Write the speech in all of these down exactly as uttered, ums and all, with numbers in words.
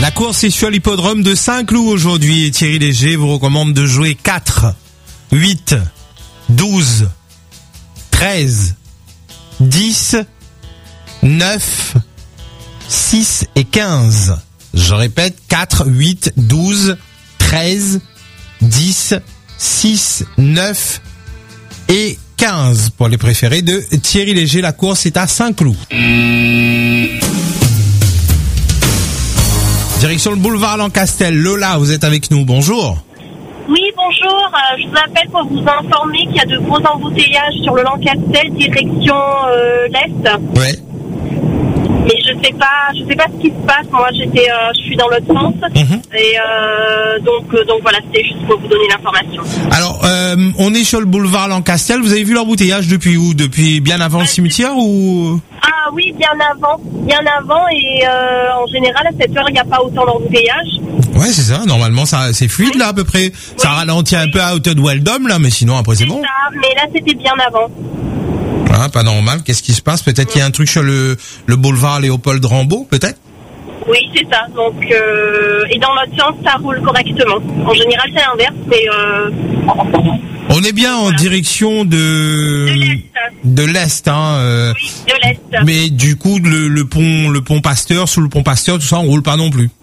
La course est sur l'hippodrome de Saint-Cloud aujourd'hui et Thierry Léger vous recommande de jouer quatre, huit, douze, treize, dix, neuf, six et quinze. Je répète, quatre, huit, douze, treize, dix, six, neuf et quinze pour les préférés de Thierry Léger. La course est à Saint-Cloud. Direction le boulevard Lancastel. Lola, vous êtes avec nous. Bonjour. Oui, bonjour. Euh, je vous appelle pour vous informer qu'il y a de gros embouteillages sur le Lancastel, direction euh, l'Est. Ouais. Mais je sais pas, je sais pas ce qui se passe. Moi, j'étais, euh, je suis dans l'autre sens. Mmh. Et euh, donc, euh, donc voilà, c'était juste pour vous donner l'information. Alors, euh, on est sur le boulevard Lancastel. Vous avez vu l'embouteillage depuis où? Depuis bien avant le cimetière ou? Ah oui, bien avant, bien avant. Et euh, en général, à cette heure, il n'y a pas autant d'embouteillage. Ouais, c'est ça. Normalement, ça, c'est fluide là à peu près. Ça Oui. ralentit un peu à hauteur de Weldom là, mais sinon après c'est bon. Ça, mais là, c'était bien avant. Ah, pas normal. Qu'est-ce qui se passe? Peut-être qu'il y a un truc sur le le boulevard Léopold Rambaud, peut-être? Oui, c'est ça. Donc, euh, et dans l'autre sens, ça roule correctement. En général, c'est l'inverse, mais euh, On est bien en Voilà. direction de de l'Est. de l'est, hein. Euh, Oui, de l'Est. mais du coup, le, le pont, le pont Pasteur, sous le pont Pasteur, tout ça, on roule pas non plus.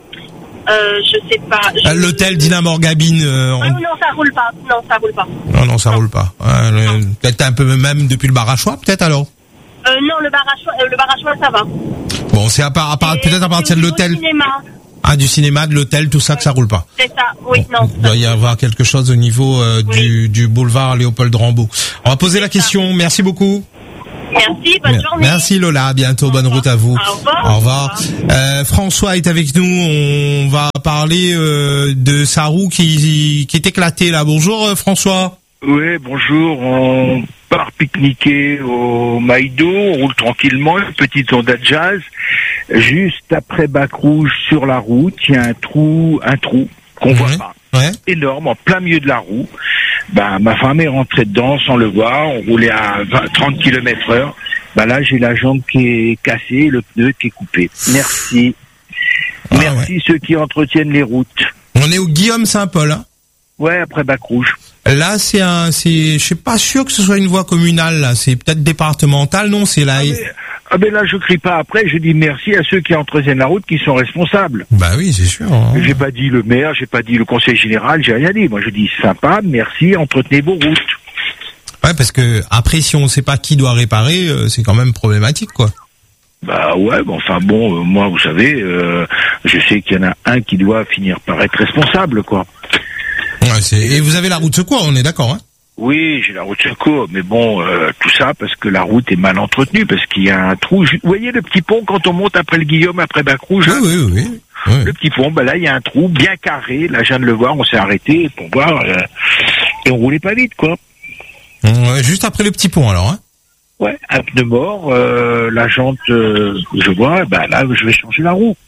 Euh, je sais pas. Je... Euh, L'hôtel Dina Morgabine. Euh, on- Ah, non, ça roule pas. Non, ça roule pas. Non, non, ça roule pas. Ouais, le- peut-être un peu même depuis le bar à choix, peut-être alors. Euh, non, le bar à choix, euh, le bar à choix, ça va. Bon, c'est à part, à part Et peut-être à partir de au niveau l'hôtel. cinéma, Ah, du cinéma, de l'hôtel, tout ça, que ça roule pas. c'est ça. Oui, non. Il doit y avoir quelque chose au niveau euh, Oui. du, du boulevard Léopold Rambaud. On va poser la C'est ça. question. Merci beaucoup. Merci, bonne journée. Merci Lola, à bientôt, bonne route à vous. Au revoir. Au revoir. Euh, François est avec nous, on va parler euh, de sa roue qui, qui est éclatée là. Bonjour euh, François. Oui, bonjour. On part pique-niquer au Maïdo, on roule tranquillement, une petite Honda Jazz. Juste après Bac Rouge sur la route, il y a un trou, un trou qu'on voit Mhm. pas. Ouais. Énorme, en plein milieu de la roue. Ben, ma femme est rentrée dedans sans le voir. On roulait à vingt, trente kilomètres heure. Ben là, j'ai la jambe qui est cassée, le pneu qui est coupé. Merci. Ah, Merci ceux qui entretiennent les routes. On est au Guillaume Saint-Paul. Hein. Ouais, après Bac Rouge. Là, c'est un, c'est, je suis pas sûr que ce soit une voie communale. Là, c'est peut-être départemental, non? C'est là. Ah, mais, ah ben là, je crie pas après, je dis merci à ceux qui entretiennent la route, qui sont responsables. Bah oui, c'est sûr. Hein. J'ai pas dit le maire, j'ai pas dit le conseil général, j'ai rien dit. Moi, je dis sympa, merci, entretenez vos routes. Ouais, parce que après, si on sait pas qui doit réparer, euh, c'est quand même problématique, quoi. Bah ouais, bon, enfin bon, euh, moi, vous savez, euh, je sais qu'il y en a un qui doit finir par être responsable, quoi. Ouais, c'est. Et vous avez la route secours, on est d'accord, hein? Oui, j'ai la route secours, mais bon, euh, tout ça parce que la route est mal entretenue, parce qu'il y a un trou. Vous voyez le petit pont quand on monte après le Guillaume, après Bac Rouge, Oui, là oui, oui. oui. oui. Le petit pont, ben là, il y a un trou bien carré. Là, je viens de le voir, on s'est arrêté pour voir, euh, et on roulait pas vite, quoi. Ouais, juste après le petit pont, alors, hein? Ouais, un pneu mort, euh, la jante, euh, je vois, ben là, je vais changer la roue.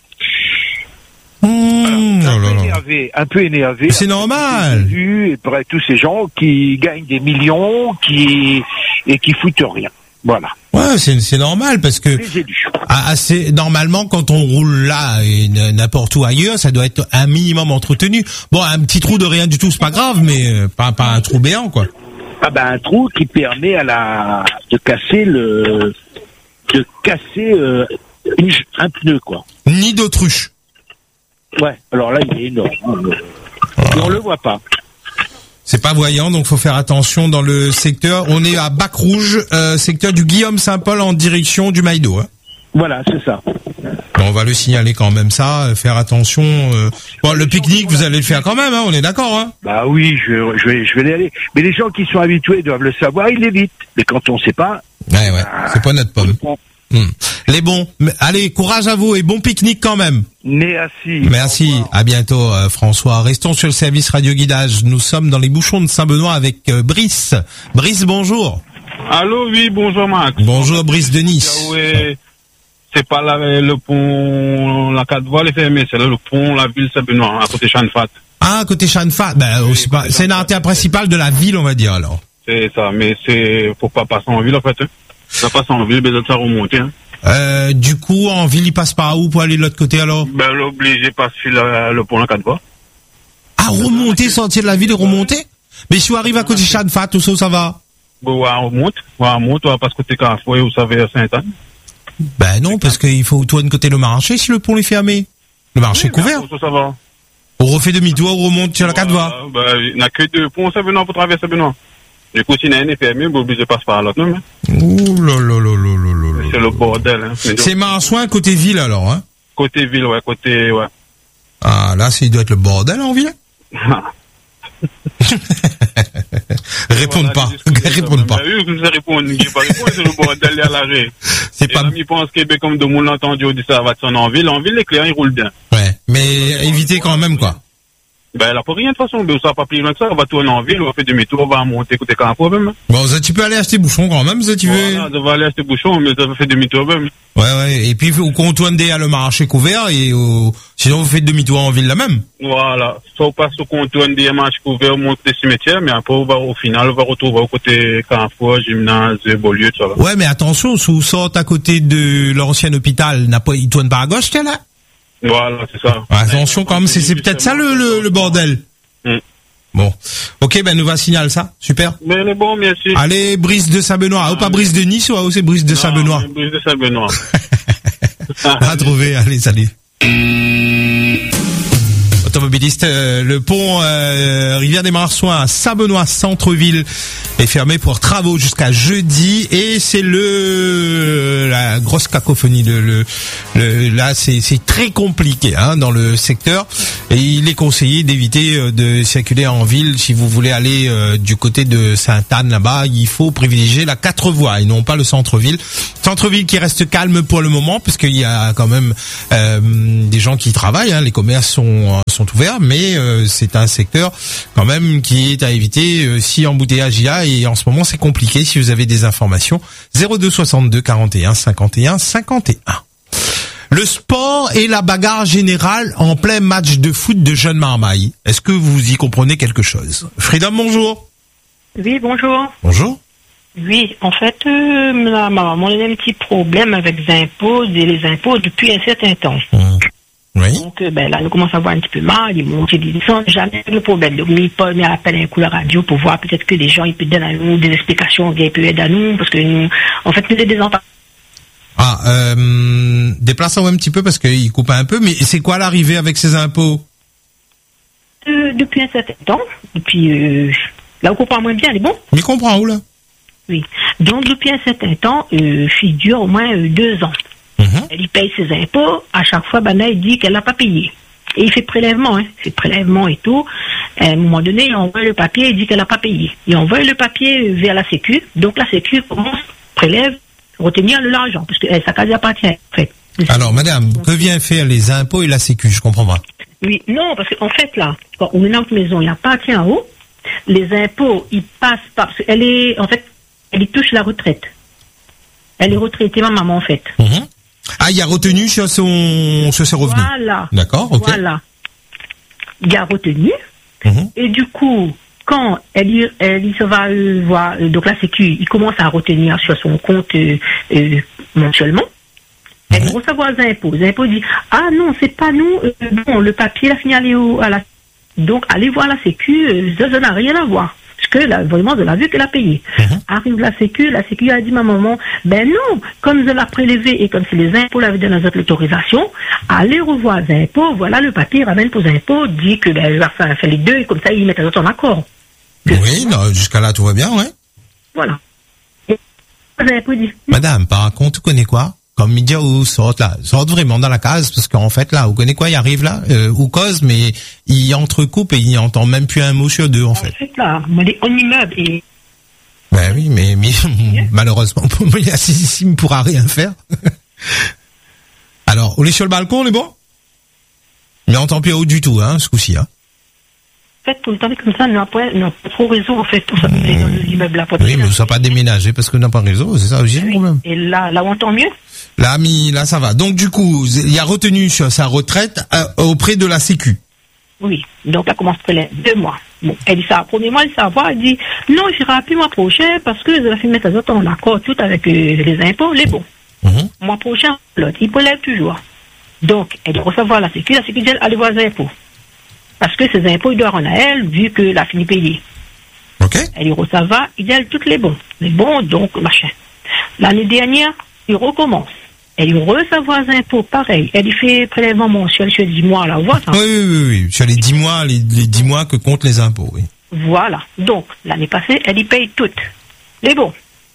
Mmh, un, oh là peu là. énervé, un peu énervé. C'est normal. Et après tous ces gens qui gagnent des millions, qui et qui foutent rien. Voilà. Ouais, c'est c'est normal parce que Les élus. ah, assez normalement quand on roule là et n- n'importe où ailleurs, ça doit être un minimum entretenu. Bon, un petit trou de rien du tout, c'est pas grave, mais euh, pas pas un trou béant, quoi. Ah ben un trou qui permet à la de casser le de casser euh, une- un pneu, quoi. Ni d'autruche. Ouais. Alors là, il est énorme. Et on le voit pas. C'est pas voyant, donc faut faire attention dans le secteur. On est à Bac Rouge, euh, secteur du Guillaume Saint-Paul en direction du Maïdo. Hein. Voilà, c'est ça. Bon, on va le signaler quand même ça, euh, faire attention. Euh... Bon, le pique-nique, vous allez le faire quand même, hein, on est d'accord, hein. Bah oui, je, vais- je vais, je vais y aller. Mais les gens qui sont habitués doivent le savoir, ils l'évitent. Mais quand on sait pas, Ouais, ouais, c'est pas notre pomme. Hmm. Les bons, mais allez, courage à vous et bon pique-nique quand même. merci. Merci, à bientôt euh, François. Restons sur le service radio guidage. Nous sommes dans les bouchons de Saint-Benoît avec euh, Brice. Brice, bonjour. Allô, oui, bonjour Max. Bonjour Brice de Nice. Oui, c'est pas la, le pont, la quatre voies est fermée, c'est là le pont, la ville Saint-Benoît, à côté Chanfat. Ah, côté Chanfat, ben, Oui, c'est pas, côté c'est l'artère principale de la ville, on va dire, alors. C'est ça, mais c'est, faut pas passer en ville, en fait. Hein. Ça passe en ville, mais ça remonter, hein. Euh, du coup, en ville, il passe par où pour aller de l'autre côté alors? Ben, l'obligé passe sur le, le pont la quatre voies. Ah, remonter, sortir de la ville et remonter? Mais si on arrive à côté de Chadfat, tout ça, ça va? Bon, on remonte, on remonte, on passe côté Carrefour et vous savez, Saint-Anne. Ben non, parce qu'il faut tourner côté le marché si le pont est fermé. Le marché est couvert. Ça, ça va. On refait demi-tour, on remonte sur la quatre voies. Ben, il n'y a que deux ponts Saint-Benoît pour traverser Saint-Benoît. Du coup, si un est fermé, vous obligez de passer par l'autre, non? Ouh là là là là là là. C'est le bordel, hein. C'est Marsouin côté ville alors, hein? Côté ville, ouais, côté, ouais. Ah, là, c'est, il doit être le bordel en ville? Répondent pas. Répondent pas. Oui, vous répondez, vous pas répondre, c'est le bordel à l'arrêt. C'est pas. Il pense Québec, comme de monde l'a entendu, on dit ça va de son en ville. En ville, les clients, ils roulent bien. Ouais. Mais évitez quand même, quoi. Ben, elle a pas rien de toute façon, mais ça va pas plus loin que ça, on va tourner en ville, on va faire demi-tour, on va monter côté Carrefour même. Bon, ça, tu peux aller acheter bouchon quand même, ça, tu veux. Voilà, on va aller acheter bouchon, mais ça va faire demi-tour même. Ouais, ouais, et puis, au contourne des, à le marché couvert, et au, sinon, vous faites demi-tour en ville là même. Voilà. Soit on passe au contourne des marchés couverts, on monte des cimetières, mais après, on va, au final, on va retrouver au côté Carrefour, gymnase, Beaulieu, tout ça. Ouais, mais attention, si vous sortez à côté de l'ancien hôpital, n'a pas, il tourne pas à gauche, t'es là? Voilà, c'est ça. Ouais, attention quand même, c'est, c'est peut-être ça le, le, le bordel. Mm. Bon. Ok, ben, nous va signaler ça. Super. Ben, le bon, merci. Allez, Brice de Saint-Benoît. Ah, ou pas Brice de Nice, ou ah, c'est Brice de Saint-Benoît. Brice de Saint-Benoît. À trouver. Allez, salut. Automobiliste, euh, le pont euh, Rivière des Marsouins à Saint-Benoît centre-ville est fermé pour travaux jusqu'à jeudi et c'est le la grosse cacophonie. Le, le, le là, c'est c'est très compliqué hein, dans le secteur et il est conseillé d'éviter euh, de circuler en ville si vous voulez aller euh, du côté de Sainte-Anne là-bas. Il faut privilégier la quatre voies et non pas le centre-ville. Centre-ville qui reste calme pour le moment parce qu'il y a quand même euh, des gens qui travaillent. Hein, les commerces sont sont ouverts, mais euh, c'est un secteur quand même qui est à éviter euh, si embouteillage il y a et en ce moment c'est compliqué. Si vous avez des informations, zéro deux soixante-deux quarante et un cinquante et un cinquante et un. Le sport et la bagarre générale en plein match de foot de Jeune Marmaille. Est-ce que vous y comprenez quelque chose? Freedom, bonjour. Oui, bonjour. Bonjour. Oui, en fait, euh, ma maman a un petit problème avec les impôts et les impôts depuis un certain temps. Mmh. Oui. Donc, euh, ben là, elle commence à avoir un petit peu mal, il monte, il dit, sans jamais le problème. Donc, il peut il appelle un coup la radio pour voir peut-être que les gens, ils peuvent donner à nous des explications, ils peuvent aider à nous, parce que nous, en fait, nous, les des enfants. Ah, euh, déplaçons un petit peu parce qu'il coupe un peu, mais c'est quoi l'arrivée avec ces impôts? Euh, depuis un certain temps, depuis, euh, là, on comprend moins bien, elle est bon? Mais comprend où, là? Oui. Donc, depuis un certain temps, euh, figure au moins euh, deux ans. Mm-hmm. Elle y paye ses impôts. À chaque fois, ben là, il dit qu'elle n'a pas payé. Et il fait prélèvement, hein. Il fait prélèvement et tout. À un moment donné, il envoie le papier, il dit qu'elle n'a pas payé. Il envoie le papier vers la Sécu. Donc, la Sécu commence, prélève, retenir l'argent, parce que eh, sa case appartient, en fait. Alors, madame, que vient faire les impôts et la Sécu? Je comprends pas. Oui, non, parce qu'en fait, là, quand on est dans notre maison, il appartient en haut. Les impôts, ils passent par, parce qu'elle est, en fait, elle y touche la retraite. Elle est retraitée, ma maman, en fait. Mm-hmm. Ah, il y a retenu sur son, sur ses revenus. Voilà. D'accord, ok. Voilà. Il y a retenu. Mm-hmm. Et du coup, quand elle y, elle y se va euh, voir, euh, donc la Sécu, il commence à retenir sur son compte euh, euh, mensuellement. Elle Mm-hmm. va recevoir les impôts. Les impôts disent, ah non, c'est pas nous, euh, bon, le papier, il a fini aller au, à la, donc allez voir la Sécu, euh, ça, ça n'a rien à voir. Parce que là, vraiment, de la vue qu'elle a payé. Mm-hmm. Arrive la Sécu, la Sécu a dit, ma maman, ben non, comme je l'ai prélevé et comme si les impôts l'avaient donné dans l'autorisation, allez revoir les impôts, voilà le papier, ramène pour les impôts, dit que ben, elle va faire, faire les deux et comme ça, ils mettent les autres en accord. Que, Oui, non, jusqu'à là, tout va bien, ouais. voilà. Et les impôts disent, Madame, par contre, tu connais quoi? Comme il dit, ou sorte là, sorte vraiment dans la case, parce qu'en fait, là, vous connaissez quoi, il arrive là, euh, ou cause, mais il entrecoupe et il entend même plus un mot sur deux, en en fait. fait, là, on est en immeuble et Ben oui, mais, mais malheureusement, pour moi, il ne pourra rien faire. Alors, on est sur le balcon, on est bon? Mais on n'entend plus haut du tout, hein, ce coup-ci, hein. en fait, tout le temps, comme ça, on n'a pas, on n'a pas trop réseau, en fait, pour ça, dans l'immeuble là. Oui, mais vous ne soyez pas déménagé parce que n'a pas réseau, c'est ça aussi le problème. Et là, là, on entend mieux? Là, mi, là, ça va. Donc, du coup, il y a retenu sur sa retraite euh, auprès de la Sécu. Oui. Donc, elle commence à les deux mois. Bon, elle dit ça. Premier mois, elle savoir, elle dit, non, j'irai plus mois prochain parce que je vais faire mettre les autres en accord tout avec euh, les impôts, les bons. Mhm. Mois prochain, l'autre, il prélève toujours. Donc, elle doit recevoir la sécu, la sécu dit, allez voir les impôts. Parce que ces impôts, ils doivent rendre à elle, vu que la fini payée. Ok. Elle y recevoir, il dit, elle, toutes les bons. Les bons, donc, machin. L'année dernière, il recommence. Elle y recevoir les impôts, pareil. Elle y fait prélèvement mensuel sur dix mois, là, vous voyez ça? Oui, oui, oui, oui. Sur les dix mois, les, les dix mois que comptent les impôts, oui. Voilà. Donc, l'année passée, elle y paye toutes. Les bons.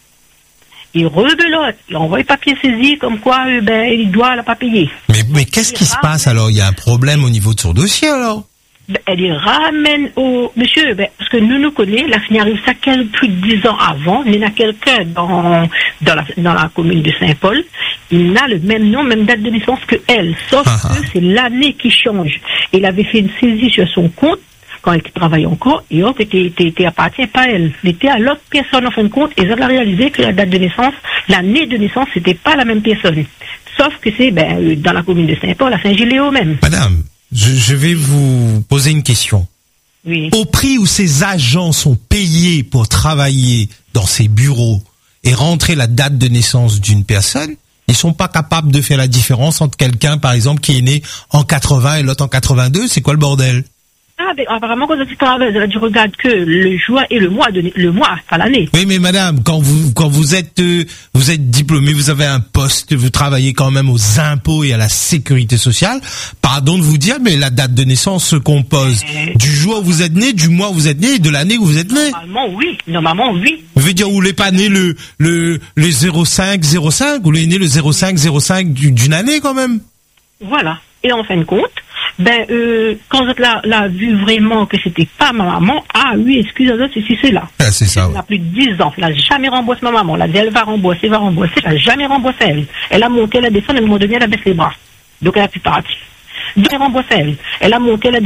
Il rebelote. Il envoie le papier saisi comme quoi, euh, ben, il doit la pas payer. Mais, mais qu'est-ce qui se passe alors? Il y a un problème au niveau de son dossier alors? Ben, elle y ramène au monsieur, ben, parce que nous nous connaissons, la fille arrive ça quelques, plus de dix ans avant, il y en a quelqu'un dans, dans la, dans la commune de Saint-Paul, il a le même nom, même date de naissance que elle, sauf Ah, ah. que c'est l'année qui change. Il avait fait une saisie sur son compte, quand elle travaillait encore, et l'autre était, était, était appartient pas à elle. Il était à l'autre personne en fin de compte, et elle a réalisé que la date de naissance, l'année de naissance, c'était pas la même personne. Sauf que c'est, ben, euh, dans la commune de Saint-Paul, à Saint-Giléo même. Madame, je, je vais vous poser une question. Oui. Au prix où ces agents sont payés pour travailler dans ces bureaux et rentrer la date de naissance d'une personne, ils sont pas capables de faire la différence entre quelqu'un, par exemple, qui est né en quatre-vingts et l'autre en quatre-vingt-deux. C'est quoi le bordel? Ah, ben, apparemment, quand tu travailles, tu regardes que le jour et le mois, de, le mois, pas l'année. Oui, mais madame, quand vous quand vous êtes euh, vous êtes diplômé, vous avez un poste, vous travaillez quand même aux impôts et à la sécurité sociale. Pardon de vous dire, mais la date de naissance se compose Euh. du jour où vous êtes né, du mois où vous êtes né et de l'année où vous êtes né. Normalement, oui. Normalement, oui. Vous voulez dire, vous n'êtes pas né le le le zéro cinq zéro cinq, vous l'êtes né le zéro cinq zéro cinq du- d'une année quand même. Voilà. Et en fin de compte, ben, euh, quand on l'a, l'a vu vraiment que c'était pas ma maman, ah oui, excusez-moi, ceci, c'est là. Ah, c'est ça. Elle Ouais. a plus de dix ans. Elle n'a jamais remboursé ma maman. Elle a dit, elle va rembourser, elle va rembourser. Elle n'a jamais remboursé elle. Elle a monté, elle a descendu, elle m'a donné, elle a baissé les bras. Donc elle a pu partir. Donc elle rembourse elle. Elle a monté, elle a